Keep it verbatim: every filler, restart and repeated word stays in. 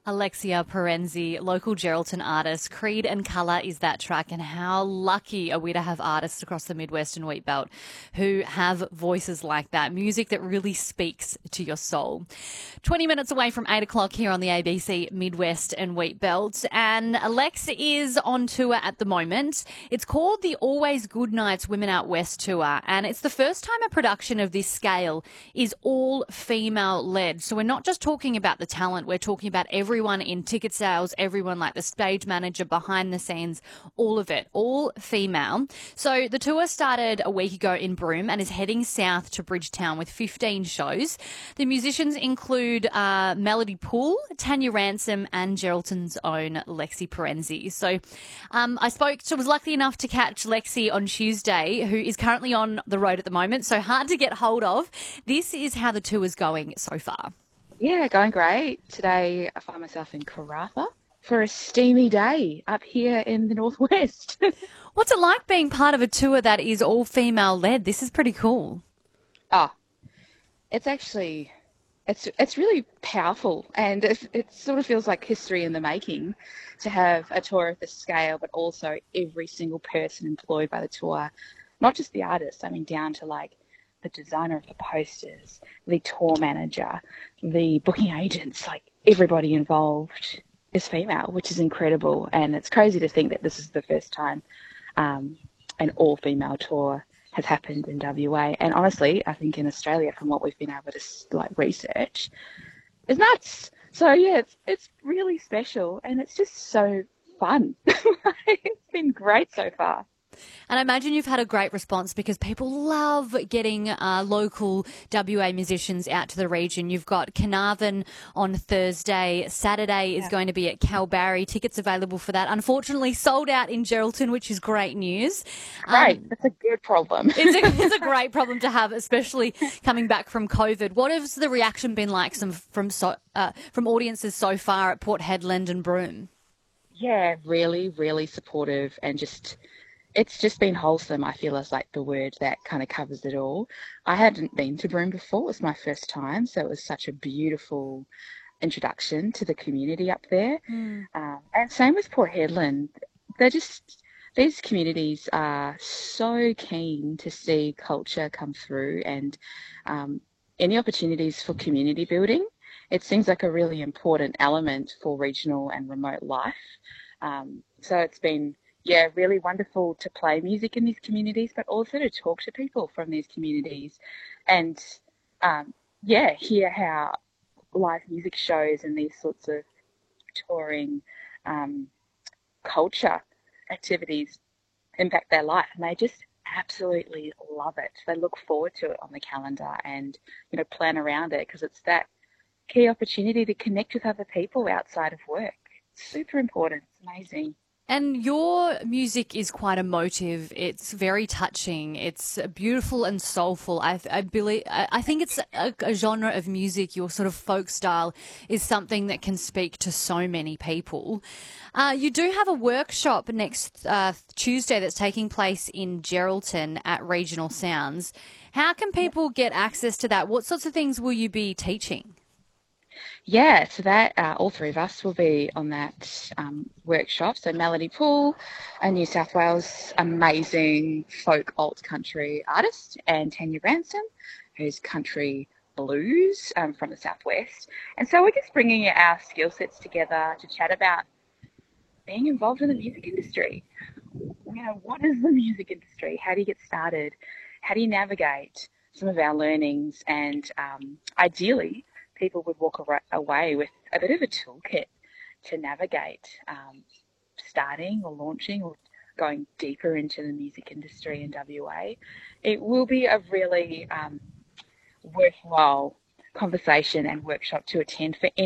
Alexia Parenzi, local Geraldton artist. Creed and Colour is that track, and how lucky are we to have artists across the Midwest and Wheat Belt who have voices like that, music that really speaks to your soul. twenty minutes away from eight o'clock here on the A B C Midwest and Wheat Belt, and Alex is on tour at the moment. It's called the Always Good Nights Women Out West Tour, and it's the first time a production of this scale is all female led. So we're not just talking about the talent, we're talking about everyone in ticket sales, everyone like the stage manager, behind the scenes, all of it, all female. So the tour started a week ago in Broome and is heading south to Bridgetown with fifteen shows. The musicians include uh, Melody Poole, Tanya Ransom, and Geraldton's own Lexi Parenzi. So um, I spoke to, was lucky enough to catch Lexi on Tuesday, who is currently on the road at the moment, so hard to get hold of. This is how the tour is going so far. Yeah, going great. Today I find myself in Karratha for a steamy day up here in the northwest. What's it like being part of a tour that is all female led? This is pretty cool. Oh, it's actually, it's it's really powerful, and it, it sort of feels like history in the making to have a tour of this scale, but also every single person employed by the tour, not just the artists, I mean down to like the designer of the posters, the tour manager, the booking agents, like everybody involved is female, which is incredible. And it's crazy to think that this is the first time um, an all-female tour has happened in W A. And honestly, I think in Australia, from what we've been able to like research, is nuts. So yeah, it's it's really special, and it's just so fun. It's been great so far. And I imagine you've had a great response because people love getting uh, local W A musicians out to the region. You've got Carnarvon on Thursday. Saturday is Yeah. going to be at Kalbarri. Tickets available for that. Unfortunately, sold out in Geraldton, which is great news. Great. Um, That's a good problem. it's, a, it's a great problem to have, especially coming back from COVID. What has the reaction been like some, from, so, uh, from audiences so far at Port Hedland and Broome? Yeah, really, really supportive, and just it's just been wholesome, I feel, is like the word that kind of covers it all. I hadn't been to Broome before. It was my first time, so it was such a beautiful introduction to the community up there. Mm. Um, and same with Port Hedland. They're just, these communities are so keen to see culture come through, and um, any opportunities for community building. It seems like a really important element for regional and remote life. Um, so it's been yeah, really wonderful to play music in these communities, but also to talk to people from these communities and, um, yeah, hear how live music shows and these sorts of touring um, culture activities impact their life. And they just absolutely love it. They look forward to it on the calendar and, you know, plan around it, because it's that key opportunity to connect with other people outside of work. It's super important. It's amazing. And your music is quite emotive. It's very touching. It's beautiful and soulful. I, I believe. I think it's a, a genre of music. Your sort of folk style is something that can speak to so many people. Uh, you do have a workshop next uh, Tuesday that's taking place in Geraldton at Regional Sounds. How can people get access to that? What sorts of things will you be teaching? Yeah, so that uh, all three of us will be on that um, workshop. So Melody Poole, a New South Wales amazing folk alt country artist, and Tanya Ransom, who's country blues um, from the southwest. And so we're just bringing our skill sets together to chat about being involved in the music industry. You know, what is the music industry? How do you get started? How do you navigate some of our learnings? And um, ideally, people would walk away with a bit of a toolkit to navigate um, starting or launching or going deeper into the music industry in W A. It will be a really um, worthwhile conversation and workshop to attend for any